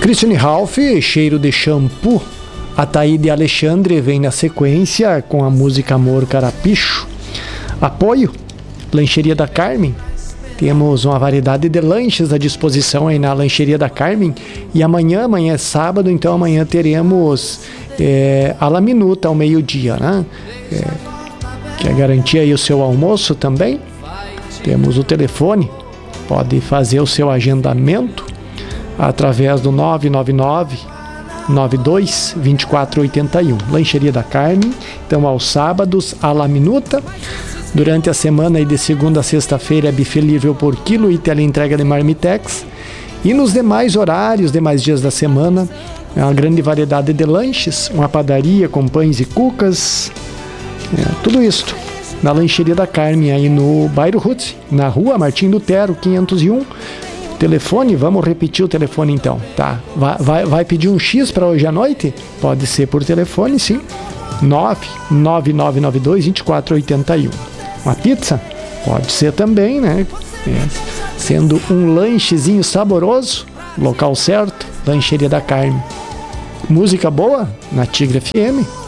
Christian Ralph, Cheiro de Shampoo. Ataíde Alexandre vem na sequência com a música Amor Carapicho. Apoio, Lancheria da Carmen. Temos uma variedade de lanches à disposição aí na Lancheria da Carmen. E amanhã é sábado, então amanhã teremos a La Minuta ao meio-dia, né? Quer garantir aí o seu almoço também? Temos o telefone, pode fazer o seu agendamento através do 999-92-2481. Lancheria da Carmen, então aos sábados, a La Minuta. Durante a semana, aí de segunda a sexta-feira, é buffet livre por quilo e teleentrega de marmitex. E nos demais horários, demais dias da semana, é uma grande variedade de lanches, uma padaria com pães e cucas, tudo isso na Lancheria da Carmen, aí no bairro Roots, na rua Martim Lutero, 501. Telefone, vamos repetir o telefone então, tá? Vai pedir um X para hoje à noite? Pode ser por telefone, sim. 99992-2481. Uma pizza? Pode ser também, né? Sendo um lanchezinho saboroso, local certo, Lancheria da Carmen. Música boa? Na Tigre FM.